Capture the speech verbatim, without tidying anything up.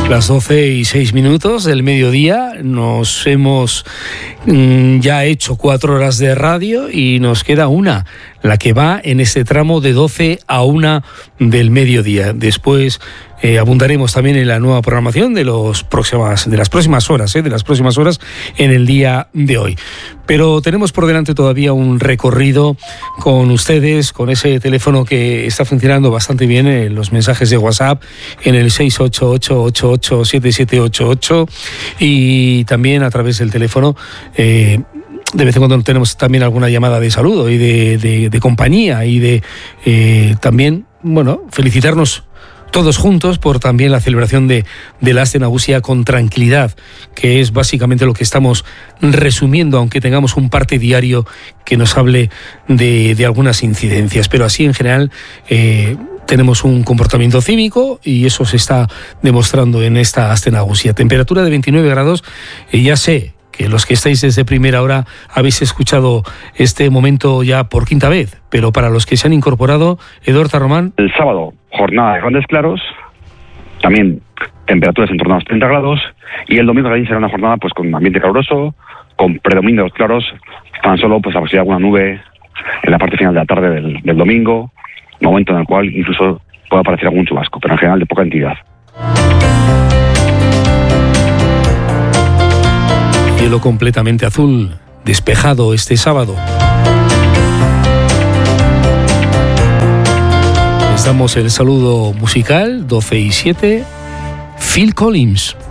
Las doce y seis minutos del mediodía, nos hemos mm, ya hecho cuatro horas de radio y nos queda una, la que va en este tramo de doce a una del mediodía. Después eh, abundaremos también en la nueva programación de, los próximas, de las próximas horas, eh, de las próximas horas en el día de hoy. Pero tenemos por delante todavía un recorrido con ustedes, con ese teléfono que está funcionando bastante bien en los mensajes de WhatsApp, en el seis ocho ocho ocho ocho siete siete ocho ocho, y también a través del teléfono. Eh, de vez en cuando tenemos también alguna llamada de saludo y de, de, de compañía y de eh, también, bueno, felicitarnos todos juntos por también la celebración de, de la Aste Nagusia con tranquilidad, que es básicamente lo que estamos resumiendo, aunque tengamos un parte diario que nos hable de, de algunas incidencias. Pero así en general eh, tenemos un comportamiento cívico y eso se está demostrando en esta Aste Nagusia. Temperatura de veintinueve grados, y ya sé que los que estáis desde primera hora habéis escuchado este momento ya por quinta vez, pero para los que se han incorporado, Eduardo Román. El sábado, jornada de grandes claros, también temperaturas en torno a los treinta grados, y el domingo también será una jornada pues con ambiente caluroso, con predominio de los claros, tan solo pues la posibilidad de alguna nube en la parte final de la tarde del, del domingo, momento en el cual incluso puede aparecer algún chubasco, pero en general de poca entidad. Cielo completamente azul, despejado este sábado. Les damos el saludo musical, doce y siete, Phil Collins.